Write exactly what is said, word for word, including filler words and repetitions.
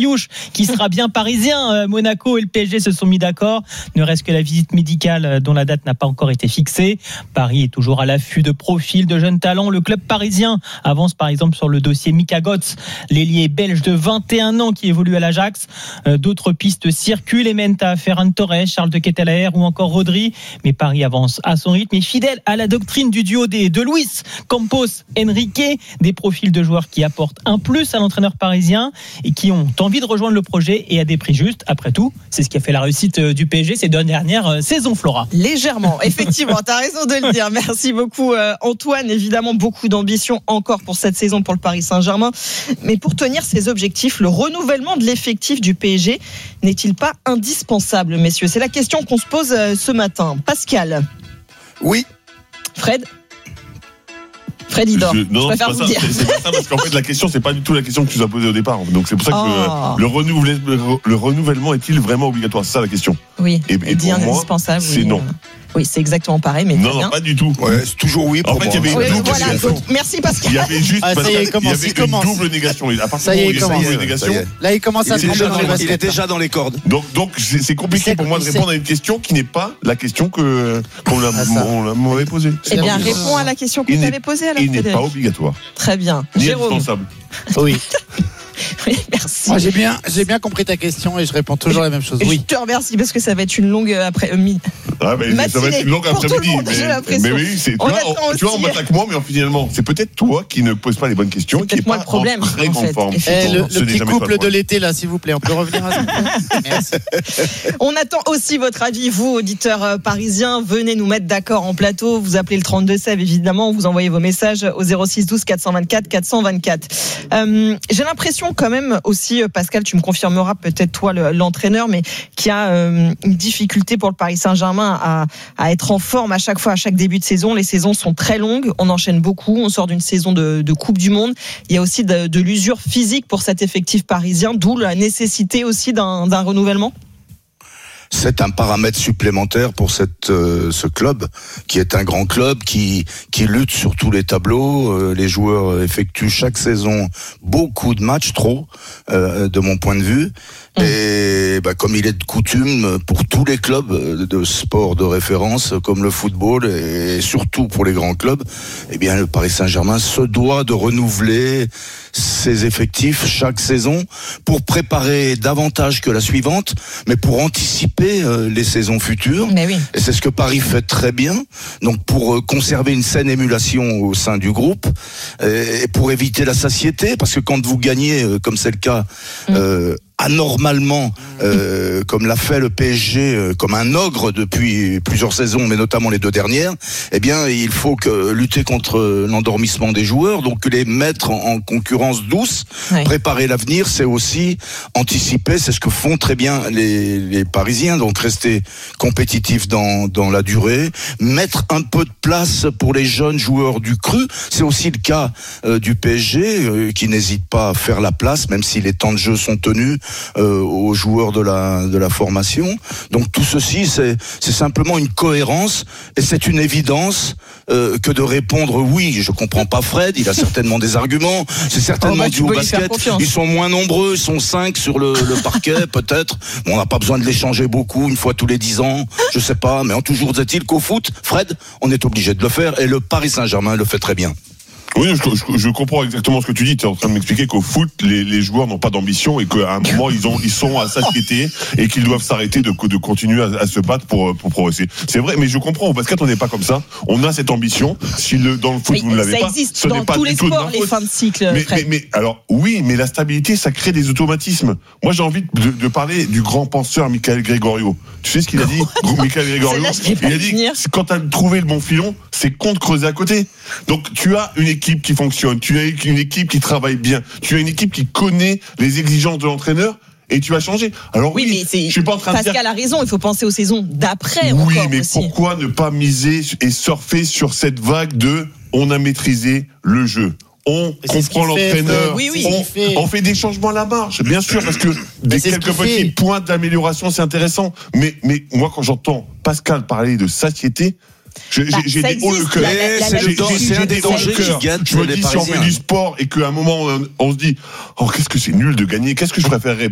Friouche qui sera bien parisien. Monaco et le P S G se sont mis d'accord. Ne reste que la visite médicale dont la date n'a pas encore été fixée. Paris est toujours à l'affût de profils de jeunes talents. Le club parisien avance par exemple sur le dossier Mika Götze, l'ailier belge de vingt et un ans qui évolue à l'Ajax. D'autres pistes circulent et mènent à Ferran Torres, Charles de Ketelaere ou encore Rodri. Mais Paris avance à son rythme et fidèle à la doctrine du duo des de Luis Campos, Enrique, des profils de joueurs qui apportent un plus à l'entraîneur parisien et qui ont envie de rejoindre le projet et à des prix justes. Après tout, c'est ce qui a fait la réussite du P S G ces deux dernières saisons, Flora. Légèrement, effectivement, tu as raison de le dire. Merci beaucoup Antoine. Évidemment, beaucoup d'ambition encore pour cette saison pour le Paris Saint-Germain. Mais pour tenir ses objectifs, le renouvellement de l'effectif du P S G n'est-il pas indispensable, messieurs ? C'est la question qu'on se pose ce matin. Pascal ? Oui. Fred ? Fred il dort. Je, non, je préfère c'est vous pas dire. ça, c'est, c'est pas ça parce qu'en fait la question c'est pas du tout la question que tu nous as posée au départ. Donc c'est pour ça que Oh. le, le, renouvellement, le renouvellement est-il vraiment obligatoire ? C'est ça la question. Oui, Et, et dit pour moi, indispensable. c'est oui. non. Oui, c'est exactement pareil, mais Non, très non, bien. pas du tout. Ouais, c'est toujours oui pour En fait, moi. il y avait une Oui, double voilà, négation. donc, merci Pascal. Il y avait juste Ah, ça y est, parce il qu'il y commence, avait il commence. une double négation. À partir Ça du y est, moment où il y a commence. une double Ça y négation, est. Là, il commence Il à est, déjà trembler dans dans le les, il est basket. déjà dans les cordes. donc donc c'est, c'est compliqué Il pour moi de sait- répondre à une question qui n'est pas la question que qu'on l'a, Ah, ça. on l'a m'avait posée. Eh bien, Il réponds à la question qu'on il n'est- t'avait posée alors. Il n'est Frédéric. pas obligatoire, Très bien. ni Jérôme. indispensable. Oui. Oui, merci. Moi, j'ai bien, j'ai bien compris ta question et je réponds toujours la même chose. Et Oui. Je te remercie parce que ça va être une longue après euh, mi- Ah, mais ça va Matinée être une longue pour tout le après-midi. monde, j'ai Mais, l'impression. mais oui, c'est, tu, On vois, attend on, tu vois, on aussi. m'attaque moi, mais finalement, c'est peut-être toi qui ne pose pas les bonnes questions, C'est qui n'est peut-être moi pas le problème, en très en grande fait. forme. Eh, le, Ce le n'est petit jamais toi couple le de problème. l'été, là, s'il vous plaît, on peut revenir à ça. Merci. On attend aussi votre avis, vous, auditeurs euh, parisiens. Venez nous mettre d'accord en plateau. Vous appelez le trente-deux seize, évidemment. Vous envoyez vos messages au zéro six douze quatre cent vingt-quatre quatre cent vingt-quatre. Euh, j'ai l'impression quand même aussi, Pascal, tu me confirmeras peut-être toi le, l'entraîneur, mais qu'il y a euh, une difficulté pour le Paris Saint-Germain à, à être en forme à chaque fois, à chaque début de saison. Les saisons sont très longues. On enchaîne beaucoup. On sort d'une saison de, de Coupe du Monde. Il y a aussi de, de l'usure physique pour cet effectif parisien, d'où la nécessité aussi d'un, d'un renouvellement. C'est un paramètre supplémentaire pour cette, euh, ce club, qui est un grand club, qui, qui lutte sur tous les tableaux. Euh, les joueurs effectuent chaque saison beaucoup de matchs, trop, euh, de mon point de vue. Mmh. Et bah, comme il est de coutume pour tous les clubs de sport de référence, comme le football, et surtout pour les grands clubs, eh bien le Paris Saint-Germain se doit de renouveler ses effectifs chaque saison pour préparer davantage que la suivante, mais pour anticiper euh, les saisons futures. Mais oui. Et c'est ce que Paris fait très bien. Donc pour euh, conserver une saine émulation au sein du groupe et, et pour éviter la satiété, parce que quand vous gagnez, euh, comme c'est le cas, euh, anormalement, euh, comme l'a fait le P S G, euh, comme un ogre depuis plusieurs saisons, mais notamment les deux dernières, eh bien, il faut que lutter contre l'endormissement des joueurs, donc les mettre en, en concurrence douce, Ouais. préparer l'avenir, c'est aussi anticiper, c'est ce que font très bien les, les Parisiens, donc rester compétitifs dans, dans la durée, mettre un peu de place pour les jeunes joueurs du cru, c'est aussi le cas euh, du P S G, euh, qui n'hésite pas à faire la place, même si les temps de jeu sont tenus, Euh, aux joueurs de la de la formation. Donc tout ceci, c'est c'est simplement une cohérence et c'est une évidence euh, que de répondre oui. Je comprends pas Fred, il a certainement des arguments. C'est certainement Oh bah, dû tu au peux lui faire basket. confiance. Ils sont moins nombreux, ils sont cinq sur le, le parquet peut-être. Bon, on n'a pas besoin de les changer beaucoup, une fois tous les dix ans. Je sais pas, mais en toujours est-il qu'au foot, Fred, on est obligé de le faire et le Paris Saint-Germain le fait très bien. Oui, je, je, je comprends exactement ce que tu dis. Tu es en train de m'expliquer qu'au foot, les, les joueurs n'ont pas d'ambition et qu'à un moment, ils, ont, ils sont à satiété et qu'ils doivent s'arrêter de, de continuer à, à se battre pour, pour progresser. C'est vrai, mais je comprends. Au basket, on n'est pas comme ça. On a cette ambition. Si le, dans le foot, Mais vous ne l'avez ça pas, existe ce dans n'est pas tous du les tout de sports, ma les faute. fins de cycle. Mais, Fred. mais, mais alors, oui, mais la stabilité, ça crée des automatismes. Moi, j'ai envie de, de parler du grand penseur Michael Gregorio. Tu sais ce qu'il a dit, Michael Gregorio? Celle-là, je l'ai pas Il a vu dit, venir. quand tu as trouvé le bon filon, c'est con de creuser à côté. Donc, tu as une équipe qui fonctionne, tu as une équipe qui travaille bien, tu as une équipe qui connaît les exigences de l'entraîneur et tu vas changer. Alors Oui, oui, mais c'est, je suis pas en train de dire. Pascal a raison, il faut penser aux saisons d'après Oui, encore mais aussi. pourquoi ne pas miser et surfer sur cette vague de on a maîtrisé le jeu? On Et c'est ce comprend qu'il fait, l'entraîneur. Fred. Oui, oui. C'est ce On, qu'il fait. on fait des changements à la marge, bien sûr, parce que des c'est ce quelques qu'il petits fait. points d'amélioration, c'est intéressant. Mais, mais moi, quand j'entends Pascal parler de satiété, je- Bah, j'ai, j'ai ça des hauts le existe, cœur. la- la- la- C'est la- le dan- la- c'est un des ça dangers existe. qui gagnent Je me les dis, si on fait Parisiens. du sport et qu'à un moment, on, on se dit, oh, qu'est-ce que c'est nul de gagner, qu'est-ce que je préférerais